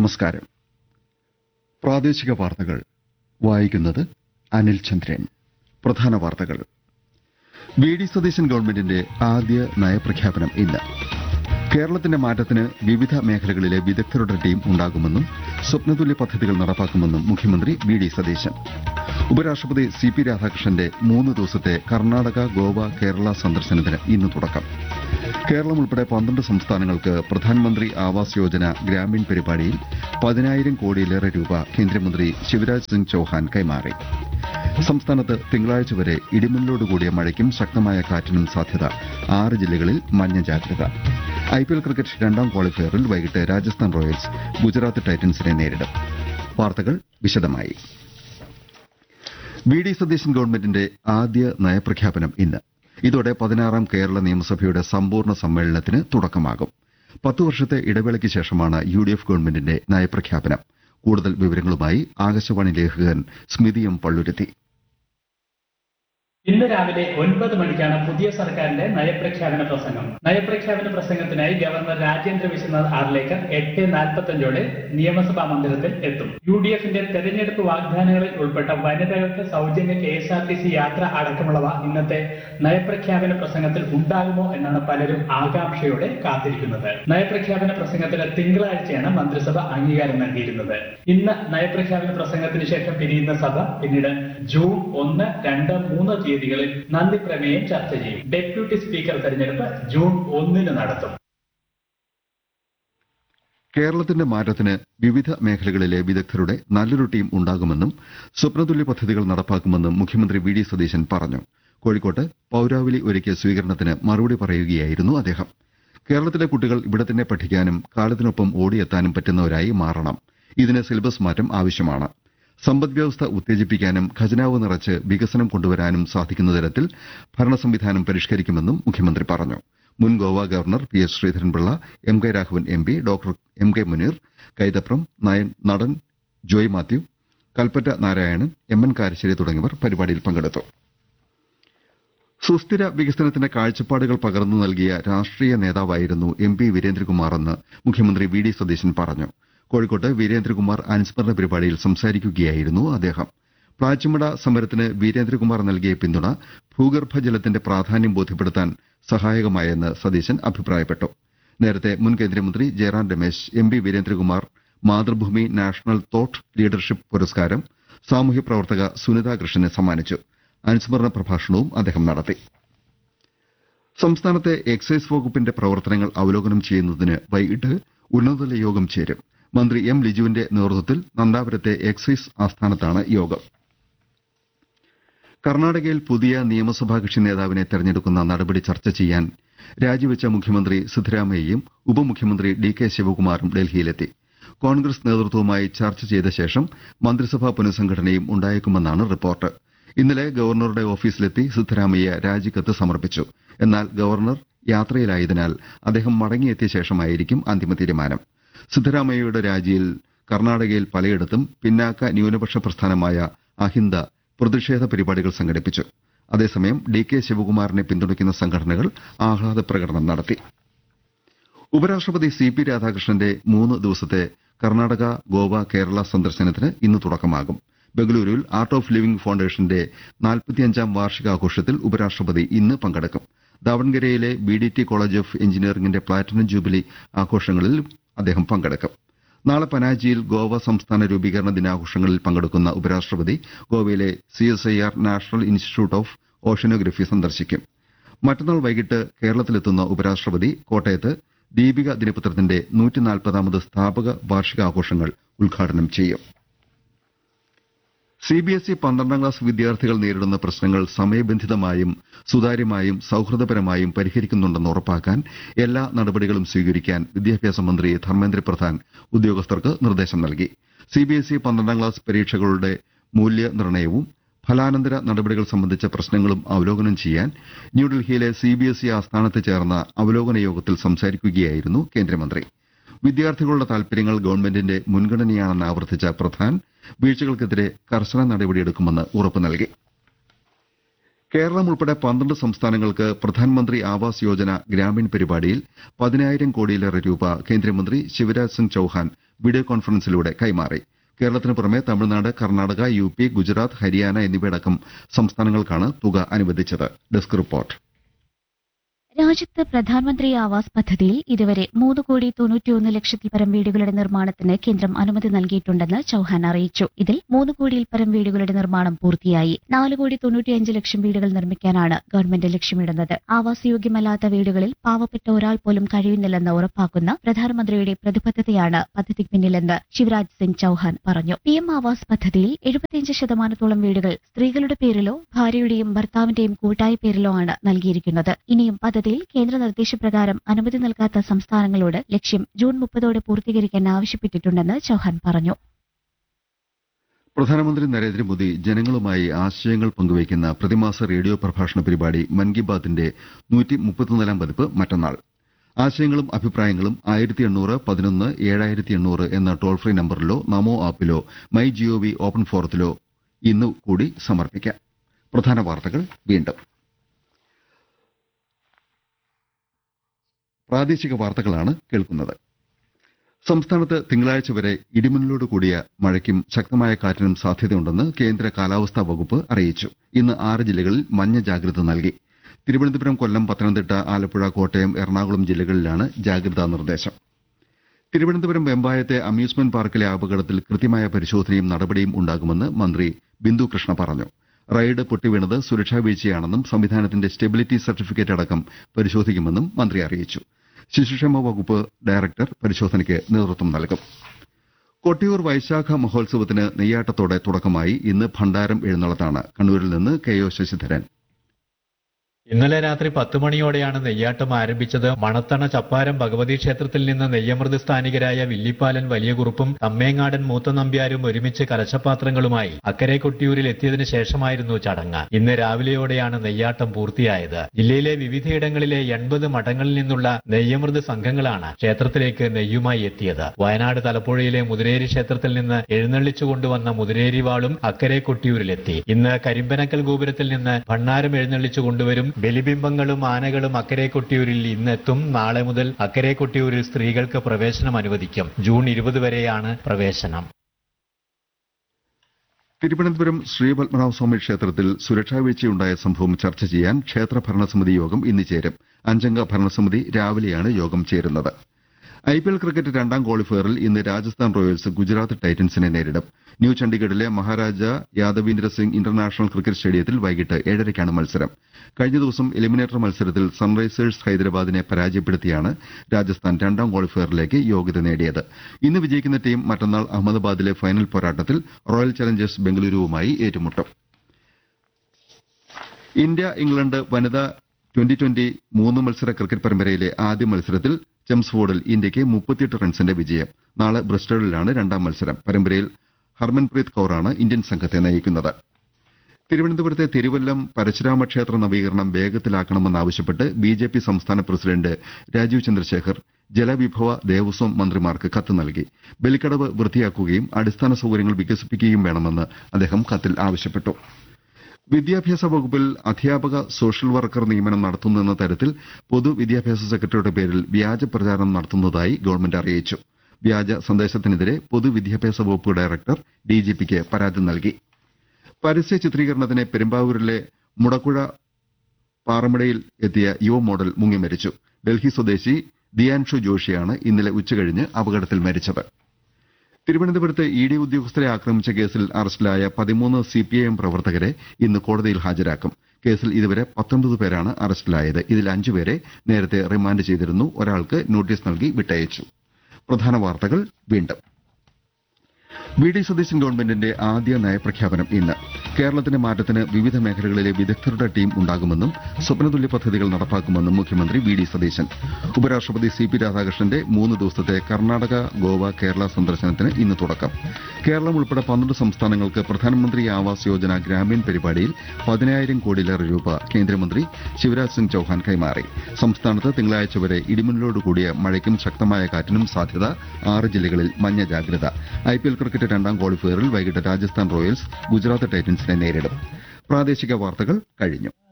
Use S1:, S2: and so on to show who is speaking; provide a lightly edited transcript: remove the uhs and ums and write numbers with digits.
S1: നമസ്കാരം. പ്രാദേശിക വാർത്തകൾ വായിക്കുന്നത് അനിൽ ചന്ദ്രൻ. പ്രധാന വാർത്തകൾ. വി.ഡി. സതീശൻ ഗവൺമെന്റിന്റെ ആദ്യ നയപ്രഖ്യാപനം ഇന്ന്. കേരളത്തിന്റെ മാറ്റത്തിന് വിവിധ മേഖലകളിലെ വിദഗ്ധരുടെ ടീം ഉണ്ടാകുമെന്നും സ്വപ്നതുല്യ പദ്ധതികൾ നടപ്പാക്കുമെന്നും മുഖ്യമന്ത്രി വി.ഡി. സതീശൻ. ഉപരാഷ്ട്രപതി സി.പി. രാധാകൃഷ്ണന്റെ 3 ദിവസത്തെ കർണാടക, ഗോവ, കേരള സന്ദർശനത്തിന് ഇന്ന് തുടക്കം. കേരളം ഉൾപ്പെടെ 12 സംസ്ഥാനങ്ങൾക്ക് പ്രധാനമന്ത്രി ആവാസ് യോജന ഗ്രാമീൺ പരിപാടിയിൽ 10,000 കോടിയിലേറെ രൂപ കേന്ദ്രമന്ത്രി ശിവരാജ് സിംഗ് ചൌഹാൻ കൈമാറി. സംസ്ഥാനത്ത് തിങ്കളാഴ്ച വരെ ഇടിമിന്നലോടുകൂടിയ മഴയ്ക്കും ശക്തമായ കാറ്റിനും സാധ്യത. 6 ജില്ലകളിൽ മഞ്ഞ ജാഗ്രത. ഐപിഎൽ ക്രിക്കറ്റ് 2ാം ക്വാളിഫയറിൽ വൈകിട്ട് രാജസ്ഥാൻ റോയൽസ് ഗുജറാത്ത് ടൈറ്റൻസിനെ നേരിടും. വാർത്തകൾ വിശദമായി. വി.ഡി. സതീശൻ ഗവൺമെന്റിന്റെ ആദ്യ നയപ്രഖ്യാപനം ഇന്ന്. ഇതോടെ 16ാം കേരള നിയമസഭയുടെ സമ്പൂർണ്ണ സമ്മേളനത്തിന് തുടക്കമാകും. 10 വർഷത്തെ ഇടവേളയ്ക്ക് ശേഷമാണ് യുഡിഎഫ് ഗവൺമെന്റിന്റെ നയപ്രഖ്യാപനം. കൂടുതൽ വിവരങ്ങളുമായി ആകാശവാണി ലേഖകൻ സ്മിതി എം പള്ളുരുത്തി.
S2: ഇന്ന് രാവിലെ 9 മണിക്കാണ് പുതിയ സർക്കാരിന്റെ നയപ്രഖ്യാപന പ്രസംഗം. നയപ്രഖ്യാപന പ്രസംഗത്തിനായി ഗവർണർ രാജേന്ദ്ര വിശ്വനാഥ് ആർലേക്കർ 8:45 നിയമസഭാ മന്ദിരത്തിൽ എത്തും. യുഡിഎഫിന്റെ തെരഞ്ഞെടുപ്പ് വാഗ്ദാനങ്ങളിൽ ഉൾപ്പെട്ട വനിതകൾക്ക് സൗജന്യ KSRTC യാത്ര അടക്കമുള്ളവ ഇന്നത്തെ നയപ്രഖ്യാപന പ്രസംഗത്തിൽ ഉണ്ടാകുമോ എന്നാണ് പലരും ആകാംക്ഷയോടെ കാത്തിരിക്കുന്നത്. നയപ്രഖ്യാപന പ്രസംഗത്തിന് തിങ്കളാഴ്ചയാണ് മന്ത്രിസഭ അംഗീകാരം നൽകിയിരുന്നത്. ഇന്ന് നയപ്രഖ്യാപന പ്രസംഗത്തിന് ശേഷം പിരിയുന്ന സഭ പിന്നീട് ജൂൺ 1, 2, 3 തീയതികളിൽ നന്ദി പ്രമേയം ചർച്ച ചെയ്യും. ഡെപ്യൂട്ടി സ്പീക്കർ തെരഞ്ഞെടുപ്പ് ജൂൺ 1 നടത്തും.
S1: കേരളത്തിന്റെ മാറ്റത്തിന് വിവിധ മേഖലകളിലെ വിദഗ്ധരുടെ നല്ലൊരു ടീം ഉണ്ടാകുമെന്നും സ്വപ്നതുല്യ പദ്ധതികൾ നടപ്പാക്കുമെന്നും മുഖ്യമന്ത്രി വി.ഡി. സതീശൻ പറഞ്ഞു. കോഴിക്കോട്ട് പൌരാവലി ഒരുക്കിയ സ്വീകരണത്തിന് മറുപടി പറയുകയായിരുന്നു അദ്ദേഹം. കേരളത്തിലെ കുട്ടികൾ ഇവിടെ തന്നെ പഠിക്കാനും കാലത്തിനൊപ്പം ഓടിയെത്താനും പറ്റുന്നവരായി മാറണം. ഇതിന് സിലബസ് മാറ്റം ആവശ്യമാണ്. സമ്പദ്വ്യവസ്ഥ ഉത്തേജിപ്പിക്കാനും ഖജനാവ് നിറച്ച് വികസനം കൊണ്ടുവരാനും സാധിക്കുന്ന തരത്തിൽ ഭരണസംവിധാനം പരിഷ്കരിക്കുമെന്നും മുഖ്യമന്ത്രി പറഞ്ഞു. മുൻ Goa governor PS. Sreedharan Pillai, M. K. Raghavan MP., doctor M. K. Muneer, Kaithapram, നടൻ ജോയ് മാത്യു, കൽപ്പറ്റ നാരായണൻ, എം. എൻ. കാരശ്ശേരി തുടങ്ങിയവർ പരിപാടിയിൽ പങ്കെടുത്തു. സുസ്ഥിര വികസനത്തിന്റെ കാഴ്ചപ്പാടുകൾ പകർന്നു നൽകിയ രാഷ്ട്രീയ നേതാവായിരുന്നു എം.പി. വീരേന്ദ്രകുമാറെന്ന് മുഖ്യമന്ത്രി വി.ഡി. സതീശൻ പറഞ്ഞു. കോഴിക്കോട്ട് വീരേന്ദ്രകുമാർ അനുസ്മരണ പരിപാടിയിൽ സംസാരിക്കുകയായിരുന്നു അദ്ദേഹം. പ്ലാച്ചിമട സമരത്തിന് വീരേന്ദ്രകുമാർ നൽകിയ പിന്തുണ ഭൂഗർഭജലത്തിന്റെ പ്രാധാന്യം ബോധ്യപ്പെടുത്താൻ സഹായകമായെന്ന് സതീശൻ അഭിപ്രായപ്പെട്ടു. നേരത്തെ മുൻ കേന്ദ്രമന്ത്രി Jayaram Ramesh MP. Veerendrakumar Mathrubhumi national thought leadership പുരസ്കാരം സാമൂഹ്യ പ്രവർത്തക സുനിതാ കൃഷ്ണന് സമ്മാനിച്ചു. അനുസ്മരണ പ്രഭാഷണവും അദ്ദേഹം നടത്തി. സംസ്ഥാനത്തെ എക്സൈസ് വകുപ്പിന്റെ പ്രവർത്തനങ്ങൾ അവലോകനം ചെയ്യുന്നതിന് വൈകിട്ട് ഉന്നതതല യോഗം ചേരും. മന്ത്രി എം. ലിജുവിന്റെ നേതൃത്വത്തിൽ നന്ദാപുരത്തെ എക്സൈസ് ആസ്ഥാനത്താണ് യോഗം. കർണാടകയിൽ പുതിയ നിയമസഭാ കക്ഷി നേതാവിനെ തെരഞ്ഞെടുക്കുന്ന നടപടി ചർച്ച ചെയ്യാൻ രാജിവെച്ച മുഖ്യമന്ത്രി സിദ്ധരാമയ്യയും ഉപമുഖ്യമന്ത്രി ഡി.കെ. ശിവകുമാറും ഡൽഹിയിലെത്തി. കോൺഗ്രസ് നേതൃത്വവുമായി ചർച്ച ചെയ്ത ശേഷം മന്ത്രിസഭാ പുനഃസംഘടനയും ഉണ്ടായേക്കുമെന്നാണ് റിപ്പോർട്ട്. ഇന്നലെ ഗവർണറുടെ ഓഫീസിലെത്തി സിദ്ധരാമയ്യ രാജിക്കത്ത് സമർപ്പിച്ചു. എന്നാൽ ഗവർണർ യാത്രയിലായതിനാൽ അദ്ദേഹം മടങ്ങിയെത്തിയ ശേഷമായിരിക്കും അന്തിമ തീരുമാനം. സിദ്ധരാമയ്യയുടെ രാജിയിൽ കർണാടകയിൽ പലയിടത്തും പിന്നാക്ക ന്യൂനപക്ഷ പ്രസ്ഥാനമായ അഹിന്ദ പ്രതിഷേധ പരിപാടികൾ സംഘടിപ്പിച്ചു. അതേസമയം ഡി.കെ. ശിവകുമാറിനെ പിന്തുണയ്ക്കുന്ന സംഘടനകൾ ആഹ്ലാദ പ്രകടനം നടത്തി. ഉപരാഷ്ട്രപതി സി.പി. രാധാകൃഷ്ണന്റെ 3 ദിവസത്തെ കർണാടക, ഗോവ, കേരള സന്ദർശനത്തിന് ഇന്ന് തുടക്കമാകും. ബംഗളൂരുവിൽ ആർട്ട് ഓഫ് ലിവിംഗ് ഫൌണ്ടേഷന്റെ 45ാം വാർഷികാഘോഷത്തിൽ ഉപരാഷ്ട്രപതി ഇന്ന് പങ്കെടുക്കും. ദാവൺഗരയിലെ ബി.ഡി.ടി. കോളേജ് ഓഫ് എഞ്ചിനീയറിംഗിന്റെ പ്ലാറ്റിനം ജൂബിലി ആഘോഷങ്ങളിൽ അദ്ദേഹം പങ്കെടുക്കും. നാളെ പനാജിയിൽ ഗോവ സംസ്ഥാന രൂപീകരണ ദിനാഘോഷങ്ങളിൽ പങ്കെടുക്കുന്ന ഉപരാഷ്ട്രപതി ഗോവയിലെ CSIR national institute of oceanography സന്ദർശിക്കും. മറ്റന്നാൾ വൈകിട്ട് കേരളത്തിലെത്തുന്ന ഉപരാഷ്ട്രപതി കോട്ടയത്ത് ദീപിക ദിനപത്രത്തിന്റെ 140ാമത് സ്ഥാപക വാർഷികാഘോഷങ്ങൾ ഉദ്ഘാടനം ചെയ്യും. CBSE 12ാം ക്ലാസ് വിദ്യാർത്ഥികൾ നേരിടുന്ന പ്രശ്നങ്ങൾ സമയബന്ധിതമായും സുതാര്യമായും സൌഹൃദപരമായും പരിഹരിക്കുന്നുണ്ടെന്ന് ഉറപ്പാക്കാൻ എല്ലാ നടപടികളും സ്വീകരിക്കാൻ വിദ്യാഭ്യാസ മന്ത്രി ധർമ്മേന്ദ്ര പ്രധാൻ ഉദ്യോഗസ്ഥർക്ക് നിർദ്ദേശം നൽകി. CBSE 12ാം ക്ലാസ് പരീക്ഷകളുടെ മൂല്യനിർണ്ണയവും ഫലാനന്തര നടപടികൾ സംബന്ധിച്ച പ്രശ്നങ്ങളും അവലോകനം ചെയ്യാൻ ന്യൂഡൽഹിയിലെ CBSE ആസ്ഥാനത്ത് ചേർന്ന അവലോകന യോഗത്തിൽ സംസാരിക്കുകയായിരുന്നു കേന്ദ്രമന്ത്രി. വിദ്യാർത്ഥികളുടെ താൽപര്യങ്ങൾ ഗവൺമെന്റിന്റെ മുൻഗണനയാണെന്ന് ആവർത്തിച്ച പ്രധാൻ വീഴ്ചകൾക്കെതിരെ കർശന നടപടിയെടുക്കുമെന്ന് ഉറപ്പു നൽകി. കേരളം ഉൾപ്പെടെ 12 സംസ്ഥാനങ്ങൾക്ക് പ്രധാനമന്ത്രി ആവാസ് യോജന ഗ്രാമീൺ പരിപാടിയിൽ 10,000 കോടിയിലേറെ രൂപ കേന്ദ്രമന്ത്രി ശിവരാജ് സിംഗ് ചൌഹാൻ വീഡിയോ കോൺഫറൻസിലൂടെ കൈമാറി. കേരളത്തിന് പുറമെ തമിഴ്നാട്, കർണാടക, UP, ഗുജറാത്ത്, ഹരിയാന എന്നിവയടക്കം സംസ്ഥാനങ്ങൾക്കാണ് തുക അനുവദിച്ചത്. Desk report.
S3: രാജ്യത്ത് പ്രധാനമന്ത്രി ആവാസ് പദ്ധതിയിൽ ഇതുവരെ 3,91 ലക്ഷത്തിൽ പരം വീടുകളുടെ നിർമ്മാണത്തിന് കേന്ദ്രം അനുമതി നൽകിയിട്ടുണ്ടെന്ന് ചൌഹാൻ അറിയിച്ചു. ഇതിൽ 3 കോടിയിൽ പരം വീടുകളുടെ നിർമ്മാണം പൂർത്തിയായി. 4,95 ലക്ഷം വീടുകൾ നിർമ്മിക്കാനാണ് ഗവൺമെന്റ് ലക്ഷ്യമിടുന്നത്. ആവാസ് യോഗ്യമല്ലാത്ത വീടുകളിൽ പാവപ്പെട്ട ഒരാൾ പോലും കഴിയുന്നില്ലെന്ന് ഉറപ്പാക്കുന്ന പ്രധാനമന്ത്രിയുടെ പ്രതിബദ്ധതയാണ് പദ്ധതിക്ക് പിന്നിലെന്ന് ശിവരാജ് സിംഗ് ചൌഹാൻ പറഞ്ഞു. PM ആവാസ് പദ്ധതിയിൽ 75% വീടുകൾ സ്ത്രീകളുടെ പേരിലോ ഭാര്യയുടെയും ഭർത്താവിന്റെയും കൂട്ടായ പേരിലോ ആണ് നൽകിയിരിക്കുന്നത്. ഇനിയും പദ്ധതി കേന്ദ്ര നിർദ്ദേശപ്രകാരം അനുമതി നൽകാത്ത സംസ്ഥാനങ്ങളോട് ലക്ഷ്യം ജൂൺ 30 പൂർത്തീകരിക്കാൻ ആവശ്യപ്പെട്ടിട്ടുണ്ടെന്ന് ചൌഹാൻ പറഞ്ഞു.
S1: പ്രധാനമന്ത്രി നരേന്ദ്രമോദി ജനങ്ങളുമായി ആശയങ്ങൾ പങ്കുവയ്ക്കുന്ന പ്രതിമാസ റേഡിയോ പ്രഭാഷണ പരിപാടി മൻ കി ബാത്തിന്റെ 134ാം പതിപ്പ് മറ്റന്നാൾ. ആശയങ്ങളും അഭിപ്രായങ്ങളും 1800-11-7800 എന്ന toll free നമ്പറിലോ Namo ആപ്പിലോ my GOV open ഫോറത്തിലോ ഇന്ന് കൂടി സമർപ്പിക്കാം. പ്രധാന വാർത്തകൾ വീണ്ടും. പ്രാദേശിക വാർത്തകളാണ് കേൾക്കുന്നത്. സംസ്ഥാനത്ത് തിങ്കളാഴ്ച വരെ ഇടിമിന്നലോട് കൂടിയ മഴയ്ക്കും ശക്തമായ കാറ്റിനും സാധ്യതയുണ്ടെന്ന് കേന്ദ്ര കാലാവസ്ഥാ വകുപ്പ് അറിയിച്ചു. ഇന്ന് 6 ജില്ലകളിൽ മഞ്ഞ ജാഗ്രത നൽകി. തിരുവനന്തപുരം, കൊല്ലം, പത്തനംതിട്ട, ആലപ്പുഴ, കോട്ടയം, എറണാകുളം ജില്ലകളിലാണ് ജാഗ്രതാ നിർദ്ദേശം. തിരുവനന്തപുരം വെമ്പായത്തെ അമ്യൂസ്മെന്റ് പാർക്കിലെ അപകടത്തിൽ കൃത്യമായ പരിശോധനയും നടപടിയും ഉണ്ടാകുമെന്ന് മന്ത്രി ബിന്ദു കൃഷ്ണ പറഞ്ഞു. റൈഡ് പൊട്ടിവീണത് സുരക്ഷാ വീഴ്ചയാണെന്നും സംവിധാനത്തിന്റെ സ്റ്റെബിലിറ്റി സർട്ടിഫിക്കറ്റ് അടക്കം പരിശോധിക്കുമെന്നും മന്ത്രി അറിയിച്ചു. ശിശുക്ഷേമ വകുപ്പ് ഡയറക്ടർ പരിശോധനയ്ക്ക് നേതൃത്വം നൽകും. കൊട്ടിയൂർ വൈശാഖ മഹോത്സവത്തിന് നെയ്യാട്ടത്തോടെ തുടക്കമായി. ഇന്ന് ഭണ്ഡാരം എഴുന്നള്ളത്താണ്. കണ്ണൂരിൽ നിന്ന് KO ശശിധരൻ.
S4: ഇന്നലെ രാത്രി 10 മണിയോടെയാണ് നെയ്യാട്ടം ആരംഭിച്ചത്. മണത്തണ ചപ്പാരം ഭഗവതി ക്ഷേത്രത്തിൽ നിന്ന് നെയ്യമൃത് സ്ഥാനികരായ വില്ലിപ്പാലൻ വലിയകുറുപ്പും തമ്മേങ്ങാടൻ മൂത്ത നമ്പ്യാരും ഒരുമിച്ച് കലശപാത്രങ്ങളുമായി അക്കരെ കൊട്ടിയൂരിൽ എത്തിയതിനു ശേഷമായിരുന്നു ചടങ്ങ്. ഇന്ന് രാവിലെയോടെയാണ് നെയ്യാട്ടം പൂർത്തിയായത്. ജില്ലയിലെ വിവിധയിടങ്ങളിലെ 80 മഠങ്ങളിൽ നിന്നുള്ള നെയ്യമൃത് സംഘങ്ങളാണ് ക്ഷേത്രത്തിലേക്ക് നെയ്യുമായി എത്തിയത്. വയനാട് തലപ്പുഴയിലെ മുതിരേരി ക്ഷേത്രത്തിൽ നിന്ന് എഴുന്നള്ളിച്ചു കൊണ്ടുവന്ന മുതിരേരി വാളും അക്കരെ കൊട്ടിയൂരിലെത്തി. ഇന്ന് കരിമ്പനക്കൽ ഗോപുരത്തിൽ നിന്ന് ഭണ്ണാരം എഴുന്നള്ളിച്ചു കൊണ്ടുവരും. ബലിബിംബങ്ങളും ആനകളും അക്കരെ കൊട്ടിയൂരിൽ ഇന്നെത്തും. നാളെ മുതൽ അക്കരെ കൊട്ടിയൂരിൽ സ്ത്രീകൾക്ക് പ്രവേശനം അനുവദിക്കും. ജൂൺ 20 വരെയാണ് പ്രവേശനം.
S1: തിരുവനന്തപുരം ശ്രീപത്മനാഭസ്വാമി ക്ഷേത്രത്തിൽ സുരക്ഷാ വീഴ്ചയുണ്ടായ സംഭവം ചർച്ച ചെയ്യാൻ ക്ഷേത്ര ഭരണസമിതി യോഗം ഇന്ന് ചേരും. 5-അംഗ ഭരണസമിതി രാവിലെയാണ് യോഗം ചേരുന്നത്. IPL ക്രിക്കറ്റ് 2ാം ക്വാളിഫയറിൽ ഇന്ന് രാജസ്ഥാൻ റോയൽസ് ഗുജറാത്ത് ടൈറ്റൻസിനെ നേരിടും. New ചണ്ഡിഗഡിലെ Maharaja Yadavindra Singh international cricket സ്റ്റേഡിയത്തിൽ വൈകിട്ട് 7:30ക്കാണ് മത്സരം. കഴിഞ്ഞ ദിവസം എലിമിനേറ്റർ മത്സരത്തിൽ സൺറൈസേഴ്സ് ഹൈദരാബാദിനെ പരാജയപ്പെടുത്തിയാണ് രാജസ്ഥാൻ 2ാം ക്വാളിഫയറിലേക്ക് യോഗ്യത നേടിയത്. ഇന്ന് വിജയിക്കുന്ന ടീം മറ്റന്നാൾ അഹമ്മദാബാദിലെ ഫൈനൽ പോരാട്ടത്തിൽ റോയൽ ചലഞ്ചേഴ്സ് ബംഗളൂരുവുമായി ഏറ്റുമുട്ടും. ഇന്ത്യ ഇംഗ്ലണ്ട് വനിതാ 2020 3 മത്സര ക്രിക്കറ്റ് പരമ്പരയിലെ ആദ്യ മത്സരത്തിൽ ചെംസ്ഫോർഡിൽ ഇന്ത്യയ്ക്ക് 38 റൺസിന്റെ വിജയം. നാളെ ബ്രിസ്റ്റോളിലാണ് 2ാം മത്സരം. പരമ്പരയിൽ ഹർമൻപ്രീത് കൌറാണ് ഇന്ത്യൻ സംഘത്തെ നയിക്കുന്നത്. തിരുവനന്തപുരത്തെ തിരുവല്ലം പരശുരാമ ക്ഷേത്ര നവീകരണം വേഗത്തിലാക്കണമെന്നാവശ്യപ്പെട്ട് BJP സംസ്ഥാന പ്രസിഡന്റ് രാജീവ് ചന്ദ്രശേഖർ ജലവിഭവ ദേവസ്വം മന്ത്രിമാർക്ക് കത്ത് നൽകി. ബലിക്കടവ് വൃത്തിയാക്കുകയും അടിസ്ഥാന സൌകര്യങ്ങൾ വികസിപ്പിക്കുകയും വേണമെന്ന് അദ്ദേഹം കത്തിൽ ആവശ്യപ്പെട്ടു. വിദ്യാഭ്യാസ വകുപ്പിൽ അധ്യാപക സോഷ്യൽ വർക്കർ നിയമനം നടത്തുന്നെന്ന തരത്തിൽ പൊതുവിദ്യാഭ്യാസ സെക്രട്ടറിയുടെ പേരിൽ വ്യാജ പ്രചാരണം നടത്തുന്നതായി ഗവൺമെന്റ് അറിയിച്ചു. വ്യാജ സന്ദേശത്തിനെതിരെ പൊതുവിദ്യാഭ്യാസ വകുപ്പ് ഡയറക്ടർ DGPക്ക് പരാതി നൽകി. പരസ്യ ചിത്രീകരണത്തിന് പെരുമ്പാവൂരിലെ മുടക്കുഴ പാറമടയിൽ എത്തിയ യുവ മോഡൽ മുങ്ങി മരിച്ചു. ഡൽഹി സ്വദേശി ദിയാൻഷു ജോഷിയാണ് ഇന്നലെ ഉച്ചകഴിഞ്ഞ് അപകടത്തിൽ മരിച്ചത്. തിരുവനന്തപുരത്ത് ED ഉദ്യോഗസ്ഥരെ ആക്രമിച്ച കേസിൽ അറസ്റ്റിലായ 13 CPIM പ്രവർത്തകരെ ഇന്ന് കോടതിയിൽ ഹാജരാക്കും. കേസിൽ ഇതുവരെ 19 പേരാണ് അറസ്റ്റിലായത്. ഇതിൽ 5 പേരെ നേരത്തെ റിമാൻഡ് ചെയ്തിരുന്നു. ഒരാൾക്ക് നോട്ടീസ് നൽകി വിട്ടയച്ചു. പ്രധാന വാർത്തകൾ വീണ്ടും. VD സതീശൻ ഗവൺമെന്റിന്റെ ആദ്യ നയപ്രഖ്യാപനം ഇന്ന്. കേരളത്തിന്റെ മാറ്റത്തിന് വിവിധ മേഖലകളിലെ വിദഗ്ധരുടെ ടീം ഉണ്ടാകുമെന്നും സ്വപ്നതുല്യ പദ്ധതികൾ നടപ്പാക്കുമെന്നും മുഖ്യമന്ത്രി VD സതീശൻ. ഉപരാഷ്ട്രപതി CP രാധാകൃഷ്ണന്റെ 3 ദിവസത്തെ കർണാടക, ഗോവ, കേരള സന്ദർശനത്തിന് ഇന്ന് തുടക്കം. കേരളം ഉൾപ്പെടെ 12 സംസ്ഥാനങ്ങൾക്ക് പ്രധാനമന്ത്രി ആവാസ് യോജന ഗ്രാമീൺ പരിപാടിയിൽ 10,000 കോടിയിലേറെ രൂപ കേന്ദ്രമന്ത്രി ശിവരാജ് സിംഗ് ചൌഹാൻ കൈമാറി. സംസ്ഥാനത്ത് തിങ്കളാഴ്ച വരെ ഇടിമിന്നലോട് കൂടിയ മഴയ്ക്കും ശക്തമായ കാറ്റിനും സാധ്യത. 6 ജില്ലകളിൽ മഞ്ഞ ജാഗ്രത. IPL ക്രിക്കറ്റ് 2ാം ക്വാളിഫയറിൽ വൈകിട്ട് രാജസ്ഥാൻ റോയൽസ് ഗുജറാത്ത് ടൈറ്റൻസിനെ നേരിടും. പ്രാദേശിക വാർത്തകൾ കഴിഞ്ഞു.